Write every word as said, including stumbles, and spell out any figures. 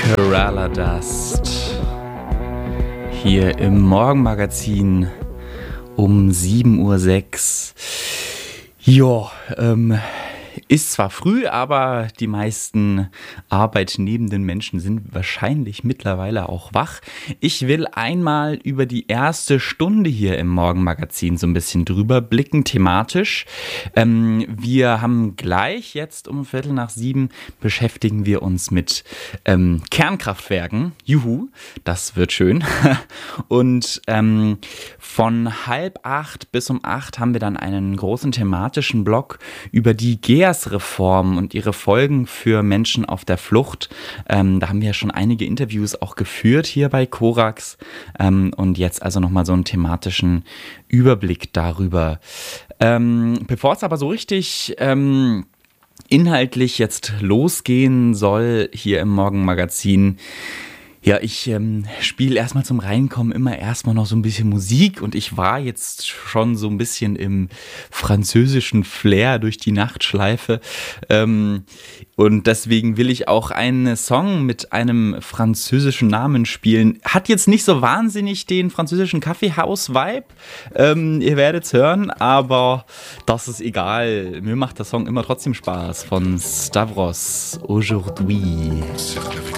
Kerala Dust hier im Morgenmagazin um sieben Uhr sechs. Ja, ähm, ist zwar früh, aber die meisten arbeitnehmenden Menschen sind wahrscheinlich mittlerweile auch wach. Ich will einmal über die erste Stunde hier im Morgenmagazin so ein bisschen drüber blicken, thematisch. Ähm, wir haben gleich jetzt um Viertel nach sieben beschäftigen wir uns mit ähm, Kernkraftwerken. Juhu, das wird schön. Und ähm, von halb acht bis um acht haben wir dann einen großen thematischen Block über die G E A S-Reform und ihre Folgen für Menschen auf der Flucht. Ähm, da haben wir ja schon einige Interviews auch geführt hier bei Korax. Ähm, und jetzt also nochmal so einen thematischen Überblick darüber. Ähm, bevor es aber so richtig ähm, inhaltlich jetzt losgehen soll hier im Morgenmagazin, ja, ich ähm, spiele erstmal zum Reinkommen immer erstmal noch so ein bisschen Musik und ich war jetzt schon so ein bisschen im französischen Flair durch die Nachtschleife ähm, und deswegen will ich auch einen Song mit einem französischen Namen spielen. Hat jetzt nicht so wahnsinnig den französischen Kaffeehaus-Vibe, ähm, ihr werdet es hören, aber das ist egal. Mir macht der Song immer trotzdem Spaß von Stavros Aujourd'hui.